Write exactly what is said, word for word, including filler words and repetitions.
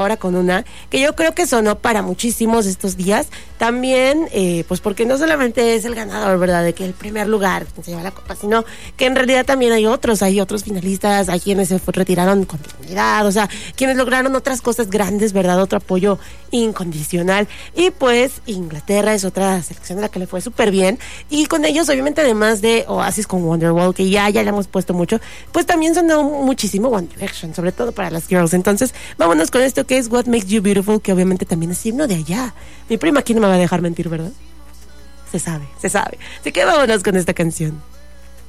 ahora con una que yo creo que sonó para muchísimos estos días, también eh, pues porque no solamente es el ganador, ¿verdad?, de que el primer lugar se lleva la copa, sino que en realidad también hay otros, hay otros finalistas, hay quienes se fue, retiraron con dignidad, o sea, quienes lograron otras cosas grandes, ¿verdad?, otro apoyo incondicional, y pues Inglaterra es otra selección a la que le fue súper bien, y con ellos obviamente además de Oasis con Wonderwall, que ya, ya le hemos puesto mucho, pues también sonó muchísimo One Direction, sobre todo para las girls. Entonces vámonos con esto que es What Makes You Beautiful, que obviamente también es himno de allá. Mi prima aquí no me va a dejar mentir, ¿verdad? Se sabe, se sabe. Así que vámonos con esta canción.